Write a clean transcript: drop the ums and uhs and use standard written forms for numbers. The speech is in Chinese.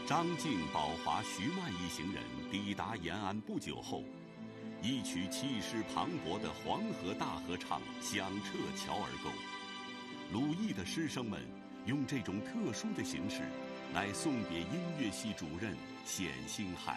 张静、宝华、徐曼一行人抵达延安不久后，一曲气势磅礴的黄河大合唱响彻乔尔沟。鲁艺的师生们用这种特殊的形式来送别音乐系主任冼星海。